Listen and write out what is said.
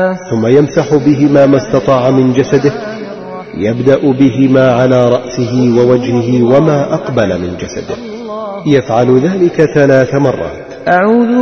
ثم يمسح بهما ما استطاع من جسده، يبدأ بهما على رأسه ووجهه وما أقبل من جسده، يفعل ذلك 3 مرات.